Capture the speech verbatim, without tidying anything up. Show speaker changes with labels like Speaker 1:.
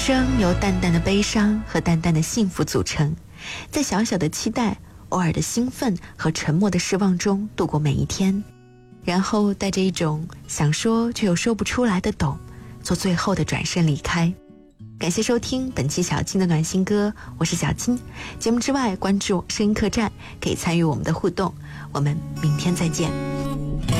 Speaker 1: 生由淡淡的悲伤和淡淡的幸福组成，在小小的期待、偶尔的兴奋和沉默的失望中度过每一天，然后带着一种想说却又说不出来的懂，做最后的转身离开。感谢收听本期小金的暖心歌，我是小金。节目之外，关注声音客栈，可以参与我们的互动。我们明天再见。